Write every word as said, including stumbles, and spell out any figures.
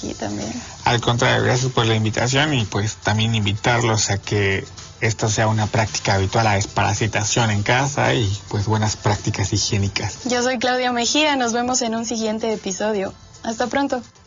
aquí también. Al contrario, gracias por la invitación y pues también invitarlos a que esto sea una práctica habitual, la desparasitación en casa y pues buenas prácticas higiénicas. Yo soy Claudia Mejía, nos vemos en un siguiente episodio. Hasta pronto.